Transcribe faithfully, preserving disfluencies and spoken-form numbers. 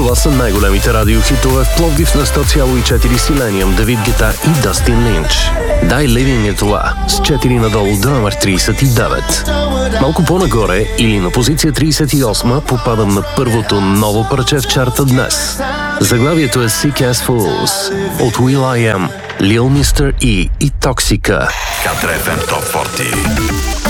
Това са най-големите радиохитове в Пловдив на сто цяло и четири Силениум, Давид Гета и Дастин Линч. Die Living е това, с четири надолу до номер трийсет и девет. Малко по-нагоре или на позиция трийсет и осма попадам на първото ново парче в чарта днес. Заглавието е Sick As Fools от Will I Am, Lil Mister E и Toxica. Кантри еф ем Топ сорок.